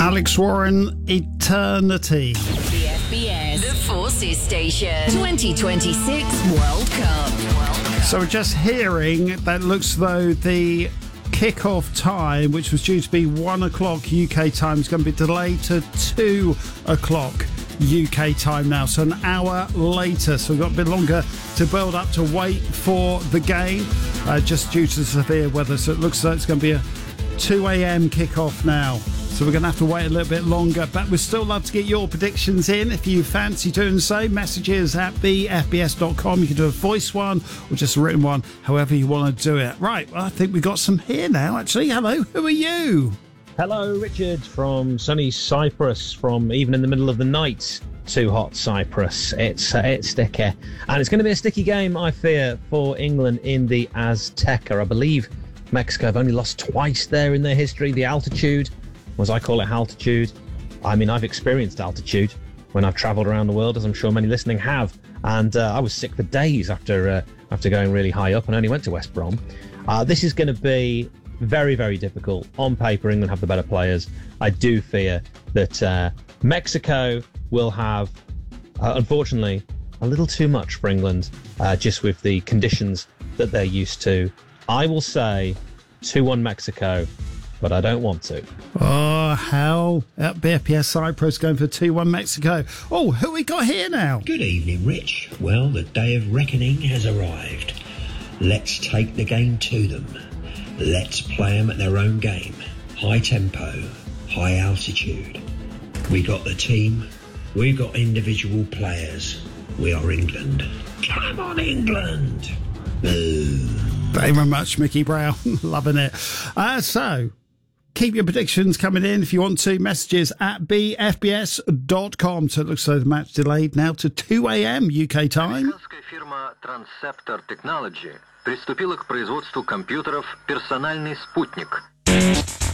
Alex Warren, Eternity. The FBS, the Forces Station, 2026 World Cup. So we're just hearing that looks though the kick-off time, which was due to be 1 o'clock UK time, is going to be delayed to 2 o'clock UK time now, so an hour later. So we've got a bit longer to build up to wait for the game, just due to severe weather. So it looks like it's going to be a 2 a.m. kick-off now. So we're going to have to wait a little bit longer, but we'd still love to get your predictions in. If you fancy doing so, messages at bfbs.com. You can do a voice one or just a written one, however you want to do it. Right, well, I think we've got some here now, actually. Hello, who are you? Hello, Richard from sunny Cyprus, from even in the middle of the night to hot Cyprus. It's sticky. And it's going to be a sticky game, I fear, for England in the Azteca. I believe Mexico have only lost twice there in their history. The altitude, as I call it, altitude. I mean, I've experienced altitude when I've travelled around the world, as I'm sure many listening have. And I was sick for days after going really high up, and only went to West Brom. This is going to be very, very difficult. On paper, England have the better players. I do fear that Mexico will have, unfortunately, a little too much for England, just with the conditions that they're used to. I will say 2-1 Mexico, but I don't want to. Oh, hell. BFPS Cyprus going for 2-1 Mexico. Oh, who we got here now? Good evening, Rich. Well, the day of reckoning has arrived. Let's take the game to them. Let's play them at their own game. High tempo, high altitude. We got the team. We've got individual players. We are England. Come on, England! Boom. Thank you very much, Mickey Brown. Loving it. So, keep your predictions coming in if you want to. Messages at bfbs.com. So it looks like the match delayed now to 2 a.m. UK time. Американская фирма Transceptor Technology приступила к производству компьютеров «Персональный спутник».